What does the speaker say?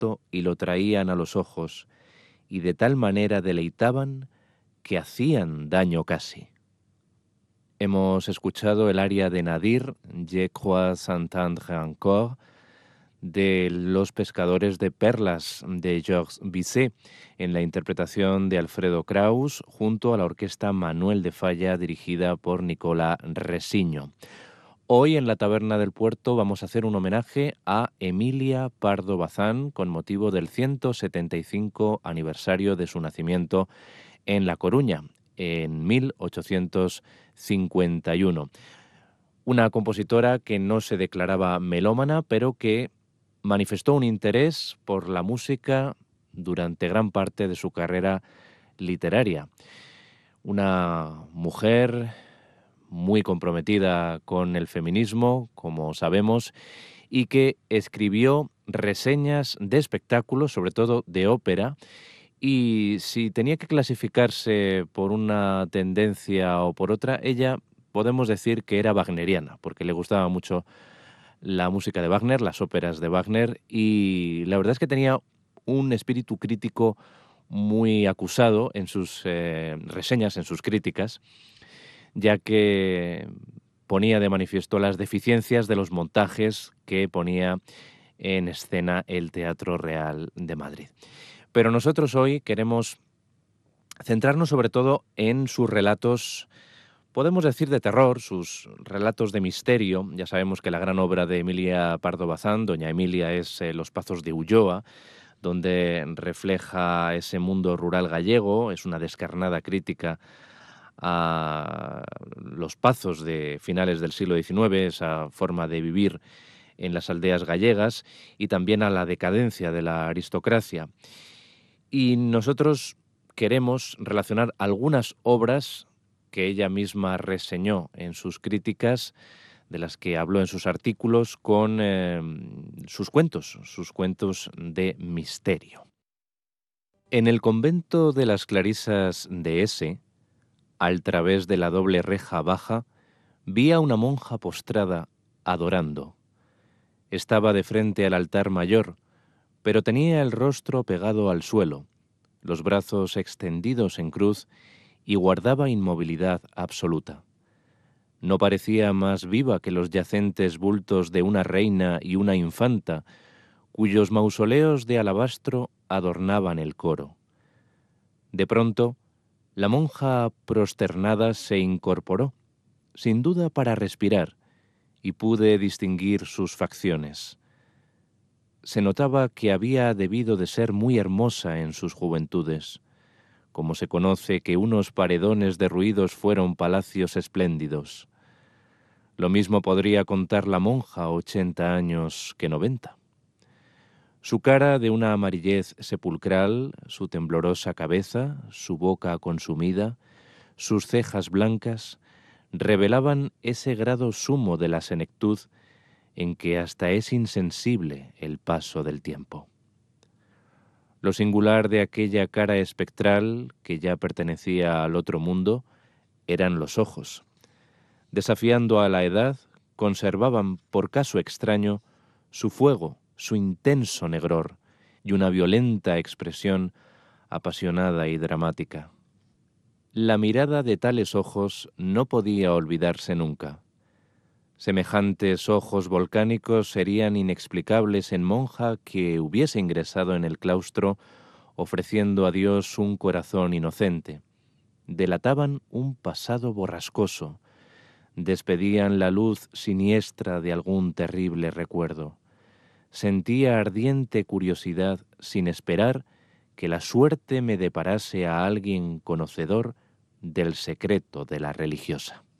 tacto y lo traían a los ojos, y de tal manera deleitaban que hacían daño casi. Hemos escuchado el aria de Nadir, Je crois entendre encore, de Los pescadores de perlas de Georges Bizet, en la interpretación de Alfredo Kraus, junto a la orquesta Manuel de Falla, dirigida por Nicola Resiño. Hoy en la Taberna del Puerto vamos a hacer un homenaje a Emilia Pardo Bazán con motivo del 175 aniversario de su nacimiento en La Coruña, en 1851. Una compositora que no se declaraba melómana, pero que manifestó un interés por la música durante gran parte de su carrera literaria. Una mujer muy comprometida con el feminismo, como sabemos, y que escribió reseñas de espectáculos, sobre todo de ópera, y si tenía que clasificarse por una tendencia o por otra, ella podemos decir que era wagneriana, porque le gustaba mucho la música de Wagner, las óperas de Wagner, y la verdad es que tenía un espíritu crítico muy acusado en sus reseñas, en sus críticas, ya que ponía de manifiesto las deficiencias de los montajes que ponía en escena el Teatro Real de Madrid. Pero nosotros hoy queremos centrarnos sobre todo en sus relatos, podemos decir de terror, sus relatos de misterio. Ya sabemos que la gran obra de Emilia Pardo Bazán, Doña Emilia, es Los Pazos de Ulloa, donde refleja ese mundo rural gallego, es una descarnada crítica a los pazos de finales del siglo XIX, esa forma de vivir en las aldeas gallegas, y también a la decadencia de la aristocracia. Y nosotros queremos relacionar algunas obras que ella misma reseñó en sus críticas, de las que habló en sus artículos, con sus cuentos de misterio. En el convento de las Clarisas de S, al través de la doble reja baja, vi a una monja postrada, adorando. Estaba de frente al altar mayor, pero tenía el rostro pegado al suelo, los brazos extendidos en cruz, y guardaba inmovilidad absoluta. No parecía más viva que los yacentes bultos de una reina y una infanta, cuyos mausoleos de alabastro adornaban el coro. De pronto, la monja prosternada se incorporó, sin duda para respirar, y pude distinguir sus facciones. Se notaba que había debido de ser muy hermosa en sus juventudes, como se conoce que unos paredones derruidos fueron palacios espléndidos. Lo mismo podría contar la monja 80 años que 90. Su cara de una amarillez sepulcral, su temblorosa cabeza, su boca consumida, sus cejas blancas, revelaban ese grado sumo de la senectud en que hasta es insensible el paso del tiempo. Lo singular de aquella cara espectral, que ya pertenecía al otro mundo, eran los ojos. Desafiando a la edad, conservaban, por caso extraño, su fuego, su intenso negror y una violenta expresión apasionada y dramática. La mirada de tales ojos no podía olvidarse nunca. Semejantes ojos volcánicos serían inexplicables en monja que hubiese ingresado en el claustro ofreciendo a Dios un corazón inocente. Delataban un pasado borrascoso, despedían la luz siniestra de algún terrible recuerdo. Sentía ardiente curiosidad sin esperar que la suerte me deparase a alguien conocedor del secreto de la religiosa.